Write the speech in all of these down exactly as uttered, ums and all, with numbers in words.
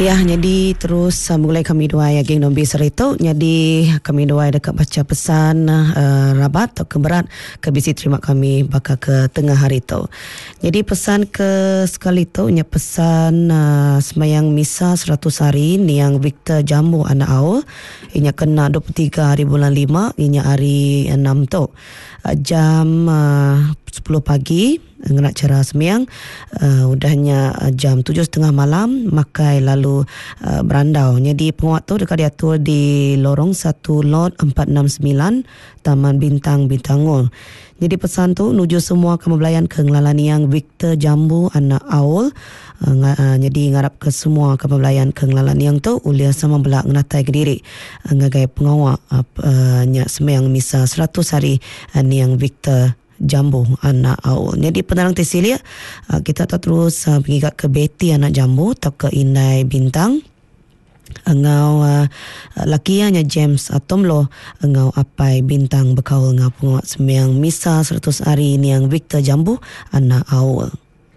Ya, jadi terus uh, mulai kami dua yang nombi serito. Jadi kami dua dekat baca pesan uh, rabat atau keberat ke bisi terima kami bakal ke tengah hari tu. Jadi pesan ke sekali tu nya pesan uh, semayang misa seratus hari ni yang Victor Jambu anak awal. Inya kena dua puluh tiga hari bulan lima, inya hari enam tu. Uh, jam uh, sepuluh pagi nak cara sembiang, uh, udahnya uh, jam tujuh setengah malam makai lalu uh, berandau. Jadi penguat tu dekat diatur di lorong satu lot empat enam sembilan Taman Bintang Bintangul. Jadi pesan tu nuju semua kemebelayan ke ngelalan yang Victor Jambu anak Aul. Uh, ng- uh, jadi ngarap ke semua kemebelayan ke ngelalan yang tu ulia sama belak ngenatai ke diri uh, ngagai pengawak uh, uh, nyak sembiang misa seratus hari uh, ni yang Victor Jambu anak Aul. Jadi penerang tesilia uh, kita tak terus uh, pergi ke Betty anak Jambu tak ke Indai Bintang. Engau uh, lakianya James Atomlo engau apai Bintang berkaul ngau penguat sembiang misa seratus hari ni yang Victor Jambu anak Aul.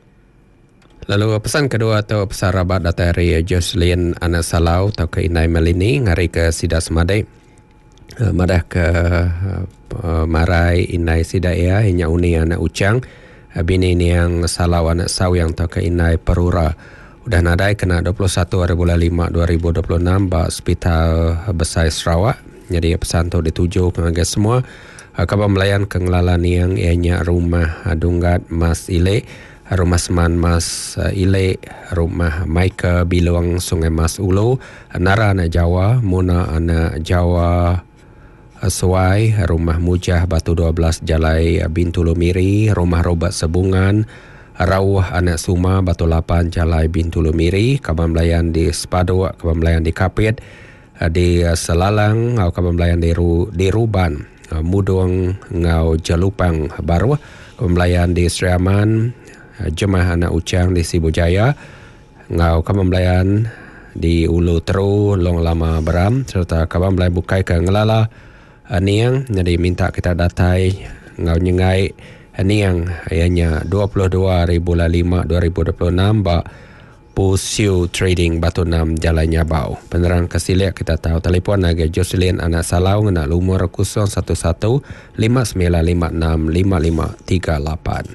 Lalu pesan kedua atau pesan rabat dari Jocelyn anak Salau atau ke Indai Melini ngari ke Sidak Semadai. Uh, madah ke uh, Marai Inai Sidaya inya uni anak Ucang uh, bini ni yang Salau anak Sau yang tak ke Inai Perura udah nadai kena dua puluh satu hari bulan lima dua ribu dua puluh enam ba Hospital Besar Sarawak. Jadi pesan tu dituju pengaga semua uh, kabar melayan ke ngelalan yang ianya rumah uh, Dunggat Mas Ile, rumah Seman Mas uh, Ile, rumah Maika Biluang Sungai Mas Ulu, Nara anak Jawa, Muna anak Jawa Suai, rumah Mujah Batu dua belas Jalai Bintulu Miri, rumah Robat Sebungan, Rawah anak Suma Batu lapan Jalai Bintulu Miri, kabar melayan di Sepadu, kabar melayan di Kapit, di Selalang, kabar melayan di, Ru, di Ruban, Mudung ngau Jalupang Baru, kabar melayan di Seriaman, Jemaah anak Ucang di Sibujaya, ngau kabar melayan di Ulu Teru, Long Lama Beram, serta kabar melayan bukai ke Ngelala Niang. Jadi minta kita datai ngau nyengai Niang ianya dua puluh dua hari bulan lima dua ribu dua puluh enam ba Pusiu Trading Batu enam Jalan Nyabau. Penerang kesiliak kita tahu telefon naga Jocelyn anak Salau ngena lumur kosong satu satu lima sembilan lima enam lima lima tiga lapan.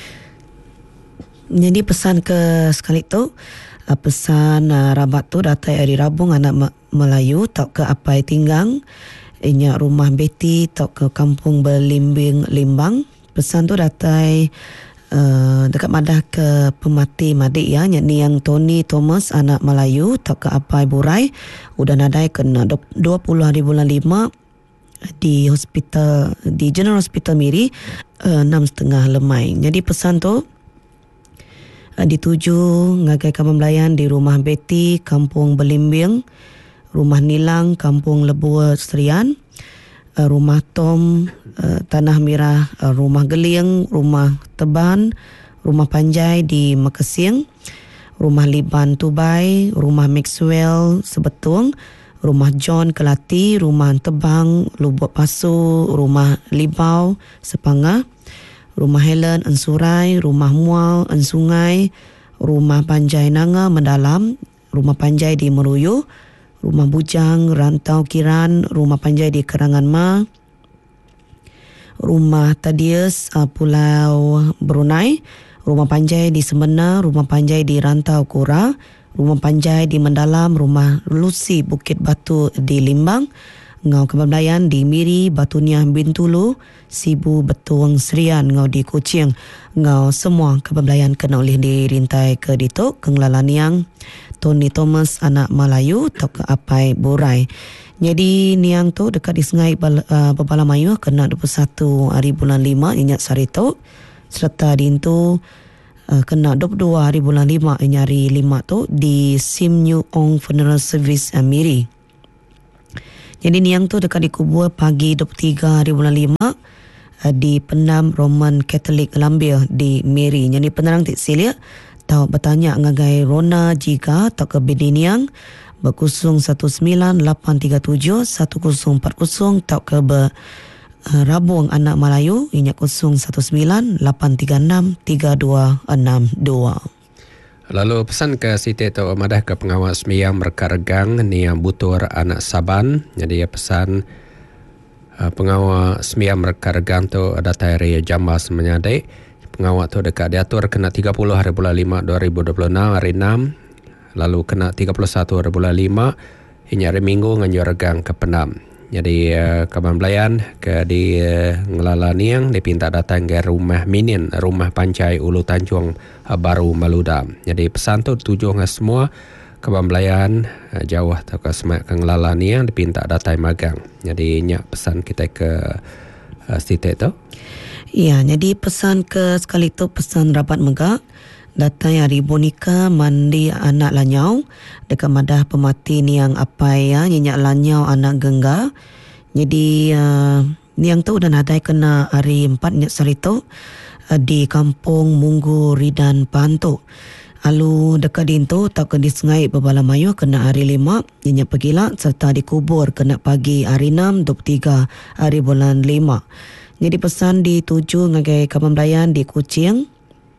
Jadi pesan ke sekali tu uh, pesan uh, rabat tu datai hari Rabung anak Melayu tak ke Apai Tinggang inya rumah Betty tak ke Kampung Berlimbing Limbang. Pesan tu datai uh, dekat madah ke pemati Madik ya, ni yang Tony Thomas anak Melayu tak ke Apai Burai udah nadai kena dua puluh hari bulan lima di hospital di General Hospital Miri uh, enam setengah lemai. Jadi pesan tu uh, dituju ngagai kamembelayan di rumah Betty Kampung Berlimbing, rumah Nilang Kampung Lebua Serian, uh, rumah Tom uh, Tanah Merah, uh, rumah Geling, rumah Teban, rumah Panjai di Makesing, rumah Liban Tubai, rumah Maxwell Sebetung, rumah John Kelati, rumah Tebang Lubuk Pasu, rumah Libau Sepangah, rumah Helen Ensurai, rumah Mual Ensungai, rumah Panjai Nanga Mendalam, rumah Panjai di Meruyu, rumah Bujang Rantau Kiran, rumah Panjai di Kerangan Ma, rumah Tadius uh, Pulau Brunei, rumah Panjai di Semena, rumah Panjai di Rantau Kura, rumah Panjai di Mendalam, rumah Lucy Bukit Batu di Limbang, ngau kebablayan di Miri, Batunia Bintulu, Sibu Betuang Serian ngau di Kuching, ngau semua kebablayan kena oleh dirintai ke dituk kenglalan yang Tony Thomas anak Melayu tak ke Apai Burai. Jadi niang tu dekat di Sungai uh, Babala Mayu kena dua puluh satu hari bulan lima inyak Sarito, serta dintu uh, kena dua puluh dua hari bulan lima inyak hari lima tu di Sim New Ong Funeral Service uh, Miri. Jadi niang tu dekat di kubur pagi dua puluh tiga hari bulan lima uh, di Pendam Roman Catholic Lambia di Miri. Jadi penerang tik silia tahu bertanya ngagai Rona jika tak ke Bediniang berkusung satu sembilan lapan tiga tujuh satu kosong empat kosong tak ke ber uh, Rabung anak Melayu inyak kosong satu sembilan lapan tiga enam tiga dua enam dua. Lalu pesan ke Siti tu madah ke pengawal semiyang merkaregang ni yang butur anak Saban. Jadi pesan uh, pengawal semiyang merkaregang tu datai area Jambas menyadai. Pengawal tu dekat diatur kena tiga puluh hari bulan lima dua ribu dua puluh enam hari enam. Lalu kena tiga puluh satu hari bulan lima hingga hari Minggu nganjur regang ke Penam. Jadi uh, kaban belayan ke di uh, Ngelala Niang dipinta datang ke rumah Minin, rumah Pancai Ulu Tanjung uh, Baru Maluda. Jadi pesan tu tujuh dengan semua kaban belayan uh, jauh atau ke semak ke Ngelala Niang dipinta datang magang. Jadi nyak pesan kita ke uh, Siti tu. Ya, jadi pesan ke sekali tu pesan rabat megak. Datang hari bonika mandi anak lanyau dekat madah pemati ni yang apa ya nyenyak lanyau anak gengga. Jadi uh, ni yang tu dan ada kena hari empat nyak sarito uh, di kampung Munggu Ridan Panto. Lalu dekat dintu tak kena disengai berbala mayu kena hari lima nyenyak pagila serta dikubur kena pagi hari enam dua puluh tiga hari bulan lima. Jadi pesan dituju ngagai kampung belayan di Kuching,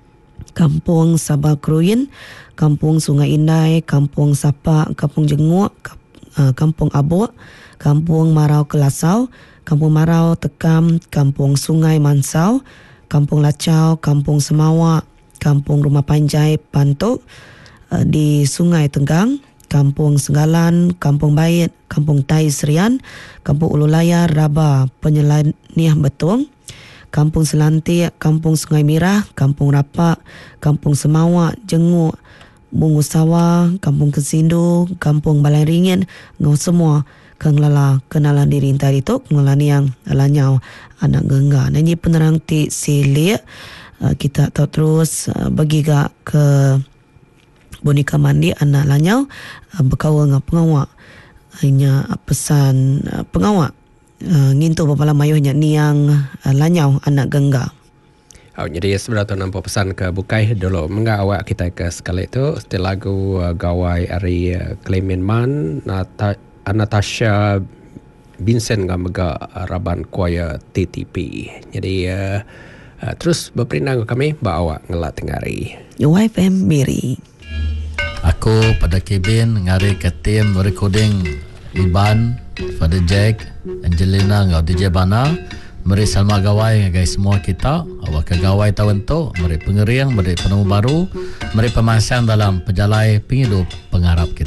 Kampung Sabah Kruin, Kampung Sungai Indai, Kampung Sapa, Kampung Jenguk, Kampung Abuk, Kampung Marau Kelasau, Kampung Marau Tekam, Kampung Sungai Mansau, Kampung Lacau, Kampung Semawak, Kampung Rumah Panjai Pantok di Sungai Tenggang, Kampung Senggalan, Kampung Bait, Kampung Tai Serian, Kampung Ulu Layar, Rabah, Penyelaniah Betung, Kampung Selantik, Kampung Sungai Mirah, Kampung Rapak, Kampung Semawak, Jenguk, Bungu Sawah, Kampung Kesindu, Kampung Balai Ringin, ngau semua kengelala kenalan diri tadi tu kengelan yang lanyau anak gengga. Ini penerang ti silik kita tahu terus bagi gak ke bonika mandi anak lanyau berkawan dengan pengawak. Hanya pesan pengawak Uh, ngintu bapala mayuhnya ni yang uh, lanyau anak gengga. Oh, jadi sebenarnya nampak pesan ke bukai dulu. Mengga awak kita ke sekali itu setel lagu uh, gawai ari uh, Clement Man Nata, Natasha Vincent gamega Raban Choir T T P. Jadi uh, uh, terus berperinang kami ba awak ngelat ngari. Y F M Miri. Aku pada Kevin ngari ke tim recording Iban, Father Jack, Angelina ngau D J Bana, meri Salma Gawai guys semua kita, awak ke Gawai tahun tu, meri pengeriang, meri penemu baru, meri pemasan dalam pejalai penghidup pengharap kita.